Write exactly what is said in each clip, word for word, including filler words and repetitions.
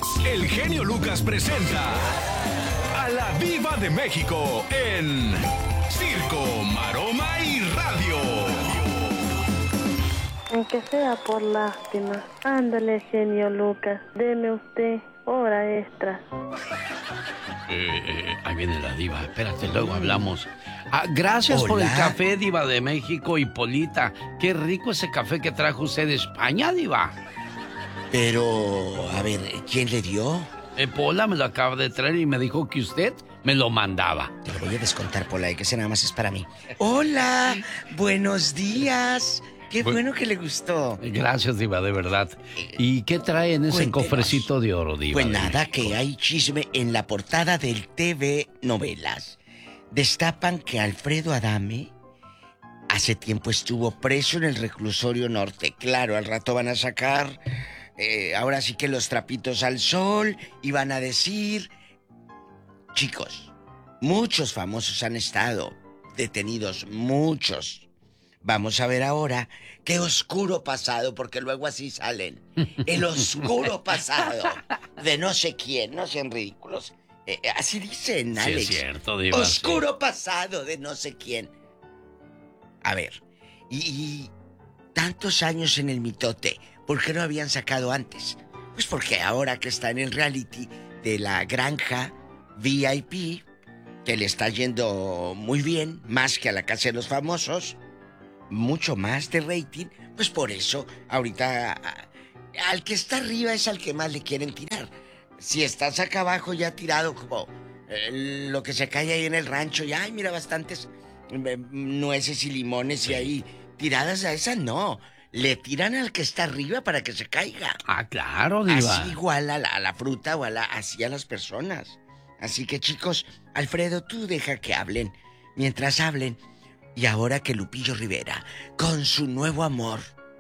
El genio Lucas presenta a la Diva de México en Circo, Maroma y Radio. Aunque sea por lástima. Ándale, genio Lucas, deme usted hora extra. Eh, eh, ahí viene la diva, espérate, luego hablamos. Ah, gracias Hola. por el café, Diva de México, Hipólita. Qué rico ese café que trajo usted de España, Diva. Pero, a ver, ¿quién le dio? Eh, Pola me lo acaba de traer y me dijo que usted me lo mandaba. Te lo voy a descontar, Pola, y que ese nada más es para mí. Hola, buenos días. Qué Bu- bueno que le gustó. Gracias, Diva, de verdad. ¿Y qué trae en ese Cuéntenos. cofrecito de oro, Diva? Pues de nada, México? que hay chisme en la portada del T V Novelas. Destapan que Alfredo Adame hace tiempo estuvo preso en el reclusorio norte. Claro, al rato van a sacar, eh, ahora sí que los trapitos al sol, y van a decir... Chicos, muchos famosos han estado detenidos, muchos. Vamos a ver ahora qué oscuro pasado, porque luego así salen. El oscuro pasado de no sé quién, no sean ridículos. Eh, eh, así dicen, Sí, Alex. es cierto, Diva. Oscuro pasado de no sé quién. A ver, y, y tantos años en el mitote, ¿por qué no habían sacado antes? Pues porque ahora que está en el reality de la granja V I P, que le está yendo muy bien, más que a la casa de los famosos, mucho más de rating, pues por eso ahorita a- al que está arriba es al que más le quieren tirar. Si estás acá abajo ya tirado como eh, lo que se cae ahí en el rancho, y ay, mira, bastantes eh, nueces y limones y ahí tiradas, a esa no. Le tiran al que está arriba para que se caiga. Ah, claro, Diva. Así igual a la, a la fruta o a la, así a las personas. Así que, chicos, Alfredo, tú deja que hablen. Mientras hablen, y ahora que Lupillo Rivera, con su nuevo amor.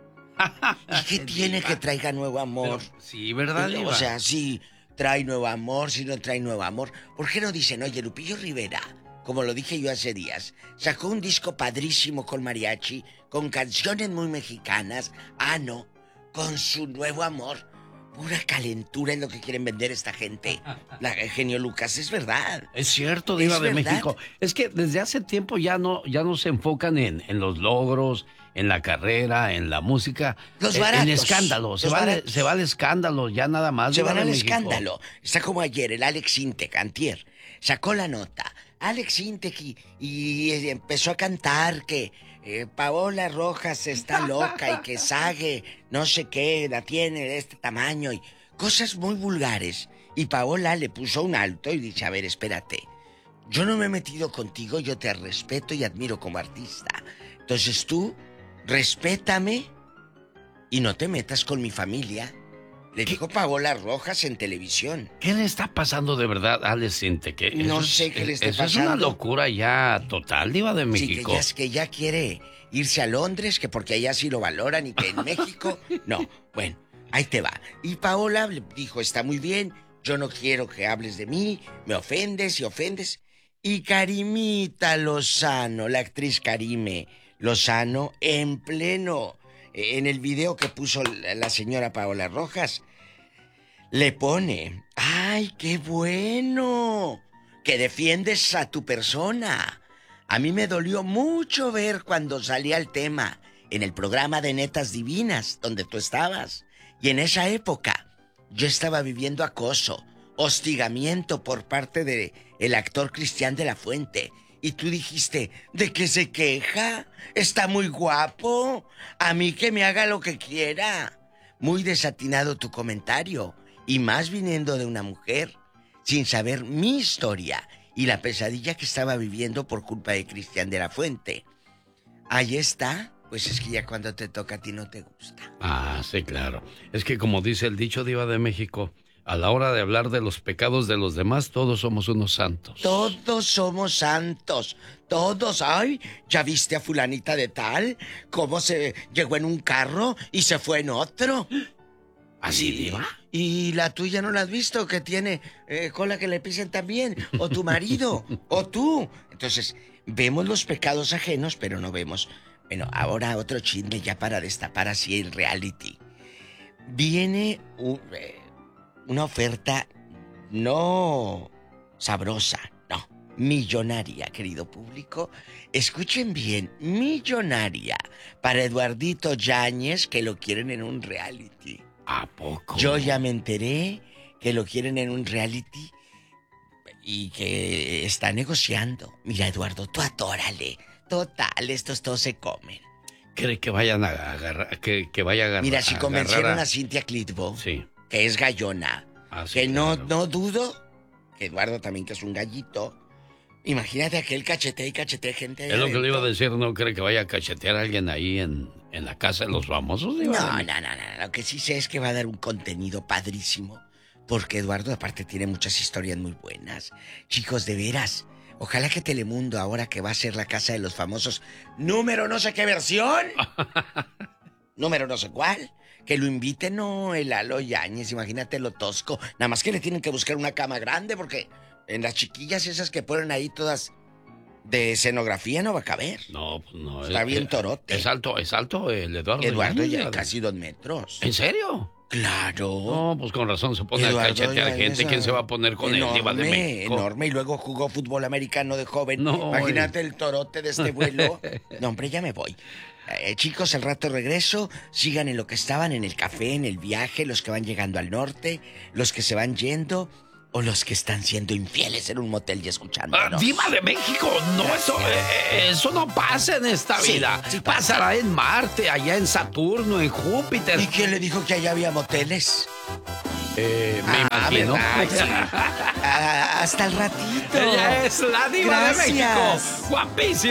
¿Y qué tiene Diva. que traiga nuevo amor? Pero, sí, ¿verdad, Diva? O sea, si trae nuevo amor, si no trae nuevo amor. ¿Por qué no dicen, oye, Lupillo Rivera, como lo dije yo hace días, sacó un disco padrísimo con mariachi, con canciones muy mexicanas? Ah, no, con su nuevo amor. Pura calentura es lo que quieren vender esta gente. La el genio Lucas, es verdad. Es cierto, Diva Es de verdad. México. Es que desde hace tiempo ya no, ya no se enfocan en, en los logros, en la carrera, en la música. Los en- baratos, En escándalo. Se los va, al- baratos. se va al escándalo, ya nada más. Se Diva van de al México. escándalo. Está como ayer el Alex Intec, antier. Sacó la nota. Alex Intec y, y empezó a cantar que eh, Paola Rojas está loca y que Sage no sé qué la tiene de este tamaño y cosas muy vulgares. Y Paola le puso un alto y dice, a ver, espérate. Yo no me he metido contigo, yo te respeto y admiro como artista. Entonces tú, respétame y no te metas con mi familia. Le dijo Paola Rojas en televisión. ¿Qué le está pasando de verdad a Alex Intec? Que No eso es- sé qué le está eso es una pasando. locura ya total, Diva de Sí, que México. ya, es que ya quiere irse a Londres, que porque allá sí lo valoran y que en México... No, bueno, ahí te va. Y Paola le dijo, está muy bien, yo no quiero que hables de mí, me ofendes y ofendes. Y Karimita Lozano, la actriz Karime Lozano, en pleno, en el video que puso la la señora Paola Rojas, le pone, ¡ay, qué bueno! Que defiendes a tu persona. A mí me dolió mucho ver cuando salía el tema en el programa de Netas Divinas, donde tú estabas. Y en esa época, yo estaba viviendo acoso, hostigamiento por parte de el actor Cristian de la Fuente. Y tú dijiste, ¿de qué se queja? Está muy guapo. A mí que me haga lo que quiera. Muy desatinado tu comentario. Y más viniendo de una mujer, sin saber mi historia y la pesadilla que estaba viviendo por culpa de Cristian de la Fuente. Ahí está. Pues es que ya cuando te toca a ti no te gusta. Ah, sí, claro. Es que como dice el dicho, Diva de México, a la hora de hablar de los pecados de los demás, todos somos unos santos. Todos somos santos. Todos. Ay, ¿ya viste a fulanita de tal? ¿Cómo se llegó en un carro y se fue en otro? ¿Así, Y- Diva? ¿Y la tuya no la has visto? Que tiene eh, cola que le pisen también. O tu marido. O tú. Entonces, vemos los pecados ajenos, pero no vemos. Bueno, ahora otro chisme ya para destapar así el reality. Viene un, eh, una oferta no sabrosa, no, millonaria, querido público. Escuchen bien, millonaria para Eduardito Yáñez, que lo quieren en un reality. ¿A poco? Yo ya me enteré que lo quieren en un reality y que está negociando. Mira, Eduardo, tú atórale. Total, estos todos se comen. ¿Cree que vayan a agarrar, que, que vaya a agarrar? Mira, si convencieron a... a Cintia Clitbo, sí, que es gallona, ah, sí, que no, claro. no dudo, que Eduardo también, que es un gallito. Imagínate aquel cachete y cachete gente. Es lo que le iba a adentro. decir, ¿no cree que vaya a cachetear a alguien ahí en, en la casa de los famosos? No, no, no, no, lo que sí sé es que va a dar un contenido padrísimo, porque Eduardo aparte tiene muchas historias muy buenas. Chicos, de veras, ojalá que Telemundo, ahora que va a ser la casa de los famosos, número no sé qué versión, número no sé cuál, que lo inviten, no, el Lalo Yáñez, imagínate lo tosco, nada más que le tienen que buscar una cama grande, porque en las chiquillas esas que ponen ahí todas de escenografía no va a caber. No, pues no. Está es, bien es- torote. Es alto, es alto el Eduardo. Eduardo ya Yáñez. casi dos metros. ¿En serio? Claro. No, pues con razón se pone Eduardo a cachetear Yáñez, gente. ¿Quién se va a poner con el Diva de enorme, México? enorme, y luego jugó fútbol americano de joven. No, Imagínate el torote de este vuelo. No, hombre, ya me voy. Eh, chicos, al rato regreso. Sigan en lo que estaban, en el café, en el viaje, los que van llegando al norte, los que se van yendo o los que están siendo infieles en un motel y escuchando. Ah, Diva de México, no, eso, eh, eso no pasa en esta Sí, vida. sí pasa. Pasará en Marte, allá en Saturno, en Júpiter. ¿Y quién le dijo que allá había moteles? Eh, me Ah, imagino. ¿verdad? Sí. Ah, hasta el ratito. Ella es la Diva Gracias. de México. Guapísima.